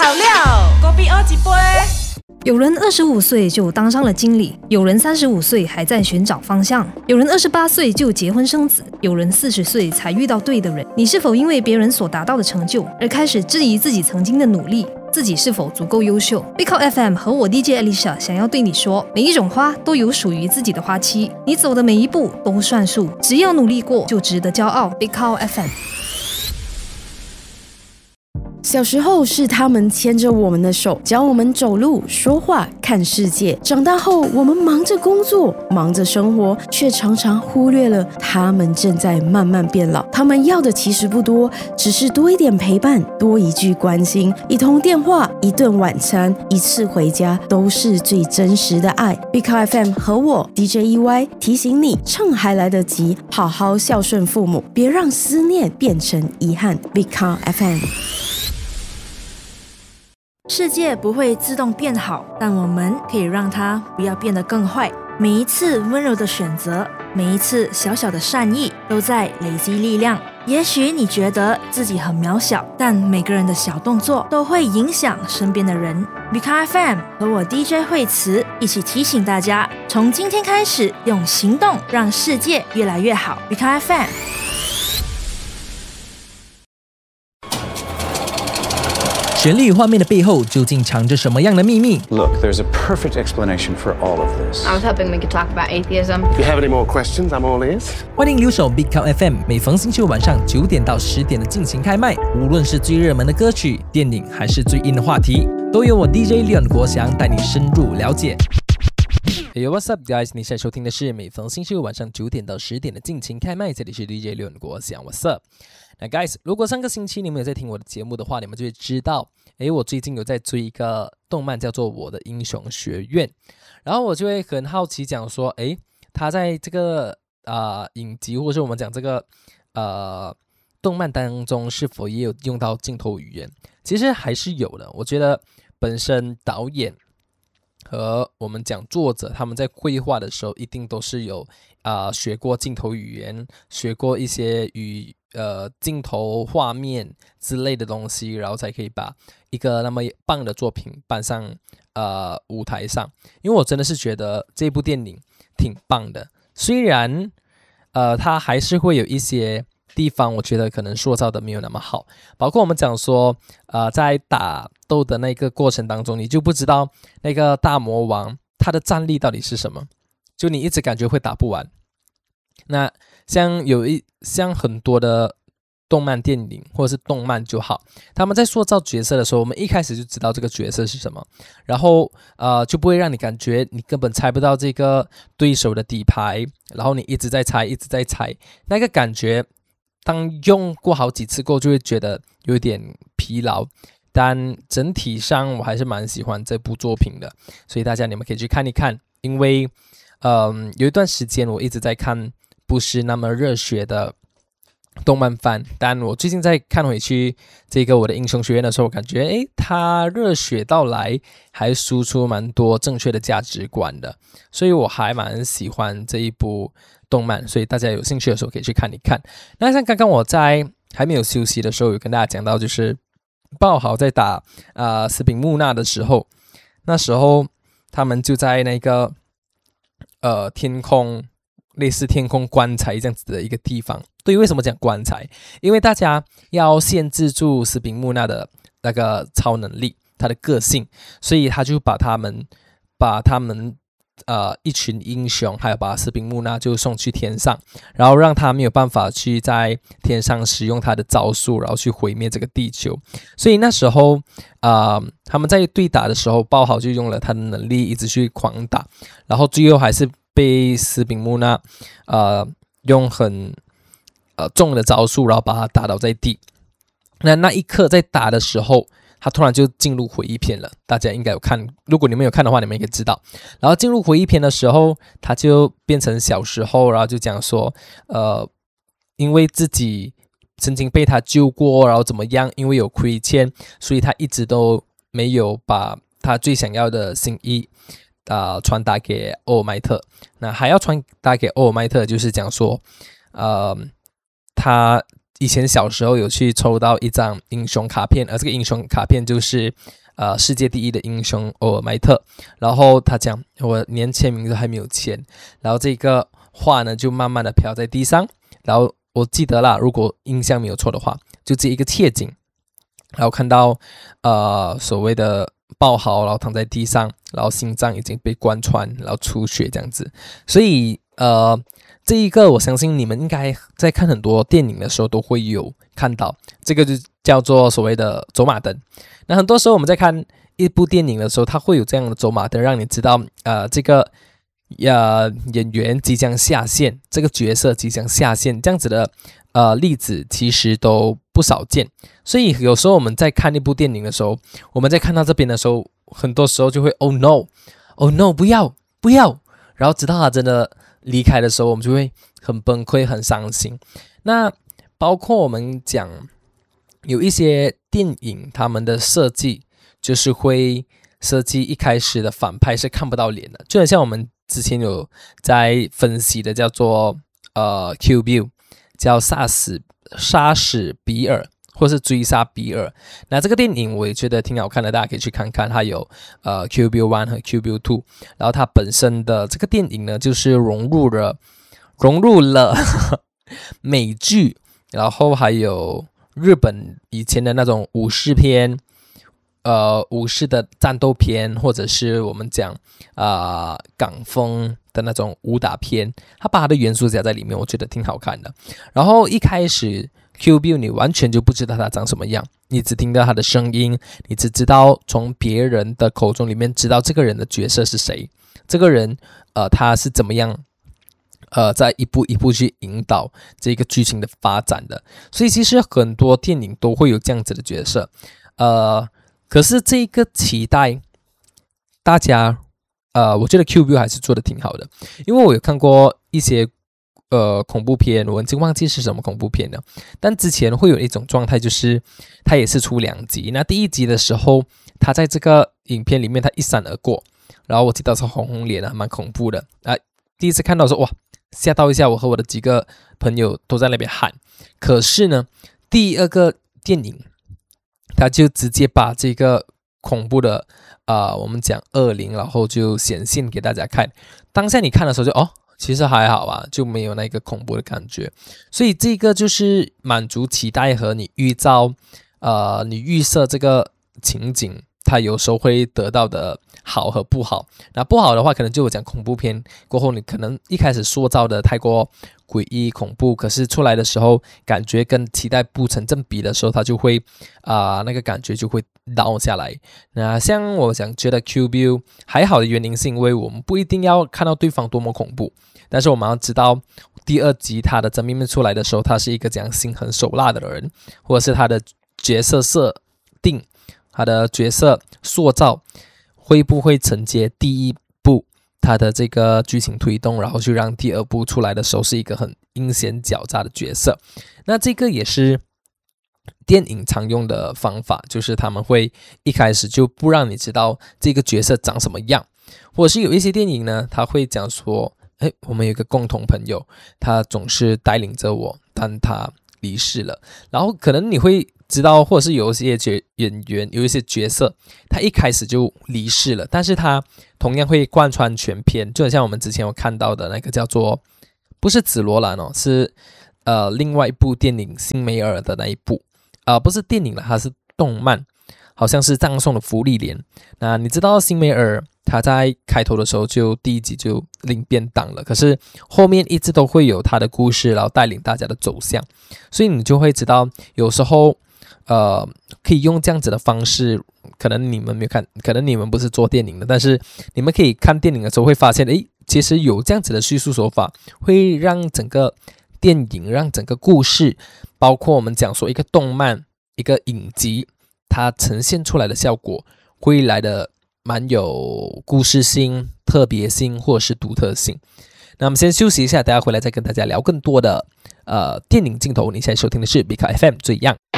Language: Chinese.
料料，隔壁二几杯。 有人25岁就当上了经理，有人35岁还在寻找方向，有人28岁就结婚生子，有人40岁才遇到对的人。你是否因为别人所达到的成就而开始质疑自己曾经的努力？自己是否足够优秀？ Big Cow FM 和我 DJ Alicia 想要对你说，每一种花都有属于自己的花期，你走的每一步都算数，只要努力过就值得骄傲。 Big Cow FM。 小时候是他们牵着我们的手，教我们走路、说话、看世界。长大后，我们忙着工作，忙着生活，却常常忽略了他们正在慢慢变老。他们要的其实不多，只是多一点陪伴，多一句关心，一通电话，一顿晚餐，一次回家，都是最真实的爱。Big Cow FM 和我 DJ EY 提醒你，趁还来得及，好好孝顺父母，别让思念变成遗憾。Big Cow FM。 世界不会自动变好，但我们可以让它不要变得更坏。每一次温柔的选择，每一次小小的善意，都在累积力量。也许你觉得自己很渺小，但每个人的小动作都会影响身边的人。Big Cow FM 和我 DJ 惠慈一起提醒大家，从今天开始，用行动让世界越来越好。Big Cow FM。 旋律画面的背后究竟藏着什么样的秘密？ Look, there's a perfect explanation for all of this. I was hoping we could talk about atheism. If you have any more questions, I'm all ears. 欢迎留守 Big Cow FM， 每逢星期五晚上9点到10点的尽情开麦。无论是最热门的歌曲、电影，还是最硬的话题，都由我 DJ Leon 国祥带你深入了解。Hey, what's up, guys？ 你现在收听的是每逢星期五晚上9点到10点的尽情开麦，这里是 DJ Leon 国祥 ，What's up？ 那 guys， 如果上个星期你们有在听我的节目的话，你们就会知道，我最近有在追一个动漫叫做《我的英雄学院》，然后我就会很好奇讲说，他在这个影集或者是我们讲这个动漫当中是否也有用到镜头语言？其实还是有的。我觉得本身导演和我们讲作者他们在绘画的时候，一定都是有学过镜头语言，学过一些镜头画面之类的东西，然后才可以把一个那么棒的作品搬上舞台上。因为我真的是觉得这部电影挺棒的，虽然它还是会有一些地方我觉得可能塑造的没有那么好，包括我们讲说在打斗的那个过程当中，你就不知道那个大魔王他的战力到底是什么，就你一直感觉会打不完。那像很多的动漫电影或者是动漫就好，他们在塑造角色的时候，我们一开始就知道这个角色是什么，然后就不会让你感觉你根本猜不到这个对手的底牌，然后你一直在猜一直在猜，那个感觉当用过好几次过就会觉得有点疲劳。但整体上我还是蛮喜欢这部作品的，所以大家你们可以去看一看。因为有一段时间我一直在看不是那么热血的动漫番，但我最近在看回去这个我的英雄学院的时候，我感觉它热血到来，还输出蛮多正确的价值观的，所以我还蛮喜欢这一部动漫，所以大家有兴趣的时候可以去看一看。那像刚刚我在还没有休息的时候有跟大家讲到，就是爆豪在打斯宾木纳的时候，那时候他们就在那个天空，类似天空棺材这样子的一个地方。对，为什么讲棺材？因为大家要限制住斯宾木纳的那个超能力，他的个性，所以他就把他们一群英雄还有把斯宾木纳就送去天上，然后让他没有办法去在天上使用他的招数，然后去毁灭这个地球。所以那时候他们在对打的时候，爆豪就用了他的能力一直去狂打，然后最后还是被斯宾木纳用很重的招数，然后把他打倒在地。那一刻在打的时候，他突然就进入回忆篇了，大家应该有看，如果你们有看的话，你们应该知道。然后进入回忆篇的时候，他就变成小时候，然后就讲说，因为自己曾经被他救过，然后怎么样，因为有亏欠，所以他一直都没有把他最想要的心意传达给欧尔麦特。那还要传达给欧尔麦特，就是讲说，他以前小时候有去抽到一张英雄卡片，而这个英雄卡片就是世界第一的英雄欧尔麦特，然后他讲我连签名都还没有签，然后这个画呢就慢慢的飘在地上，然后我记得啦，如果印象没有错的话，就这一个切景，然后看到所谓的爆豪，然后躺在地上，然后心脏已经被贯穿，然后出血这样子，所以这一个我相信你们应该在看很多电影的时候都会有看到，这个就叫做所谓的走马灯。那很多时候我们在看一部电影的时候，它会有这样的走马灯，让你知道这个演员即将下线，这个角色即将下线，这样子的例子其实都不少见。所以有时候我们在看一部电影的时候，我们在看到这边的时候，很多时候就会 oh no 不要，然后直到他真的离开的时候，我们就会很崩溃很伤心。那包括我们讲有一些电影他们的设计就是会设计一开始的反派是看不到脸的，就很像我们之前有在分析的叫做Kill Bill， 叫杀死比尔或是追杀比尔。那这个电影我也觉得挺好看的，大家可以去看看，它有Kill Bill 1和 Kill Bill 2， 然后它本身的这个电影呢就是融入了美剧，然后还有日本以前的那种武士片，武士的战斗片，或者是我们讲港风的那种武打片，它把它的元素加在里面，我觉得挺好看的。然后一开始 Kill Bill 你完全就不知道他长什么样，你只听到他的声音，你只知道从别人的口中里面知道这个人的角色是谁，这个人他是怎么样在一步一步去引导这个剧情的发展的。所以其实很多电影都会有这样子的角色，可是这个期待大家我觉得 Kill Bill 还是做的挺好的，因为我有看过一些恐怖片，我已经忘记是什么恐怖片了，但之前会有一种状态，就是它也是出2集，那第1集的时候他在这个影片里面他一闪而过，然后我记得是红脸蛮恐怖的第一次看到说哇吓到一下，我和我的几个朋友都在那边喊。可是呢第2个电影他就直接把这个恐怖的我们讲恶灵然后就显现给大家看，当下你看的时候就其实还好啊，就没有那个恐怖的感觉。所以这个就是满足期待和你预设这个情景，它有时候会得到的好和不好。那不好的话可能就我讲恐怖片过后，你可能一开始塑造的太过诡异恐怖，可是出来的时候感觉跟期待不成正比的时候，它就会那个感觉就会倒下来。那像我想觉得 Kill Bill 还好的原因是因为我们不一定要看到对方多么恐怖，但是我们要知道第2集他的真面目出来的时候，他是一个这样心狠手辣的人，或者是他的角色设定，他的角色塑造会不会承接第1部他的这个剧情推动，然后就让第2部出来的时候是一个很阴险狡诈的角色。那这个也是电影常用的方法，就是他们会一开始就不让你知道这个角色长什么样，或者是有一些电影呢他会讲说我们有一个共同朋友，他总是带领着我，但他离世了，然后可能你会知道，或者是有一些演员有一些角色他一开始就离世了，但是他同样会贯穿全片，就很像我们之前有看到的那个叫做不是紫罗兰是另外一部电影辛梅尔的那一部不是电影了，它是动漫，好像是葬送的芙莉莲。那你知道辛梅尔他在开头的时候就第1集就领便当了，可是后面一直都会有他的故事，然后带领大家的走向，所以你就会知道有时候可以用这样子的方式，可能你们没有看，可能你们不是做电影的，但是你们可以看电影的时候会发现其实有这样子的叙述手法，会让整个电影，让整个故事，包括我们讲说一个动漫一个影集，它呈现出来的效果会来的蛮有故事性、特别性或者是独特性。那我们先休息一下，等下回来再跟大家聊更多的电影镜头。你现在收听的是 Bika FM 最样。